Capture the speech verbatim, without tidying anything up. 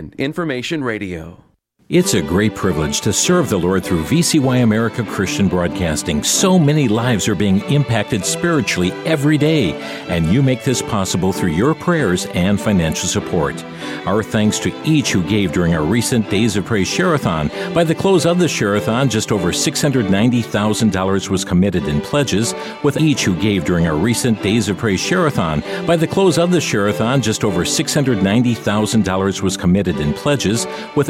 Information Radio. It's a great privilege to serve the Lord through V C Y America Christian Broadcasting. So many lives are being impacted spiritually every day, and you make this possible through your prayers and financial support. Our thanks to each who gave during our recent Days of Praise Share-a-thon. By the close of the Share-a-thon, just over six hundred ninety thousand dollars was committed in pledges, with each who gave during our recent Days of Praise Share-a-thon. By the close of the Share-a-thon, just over six hundred ninety thousand dollars was committed in pledges, with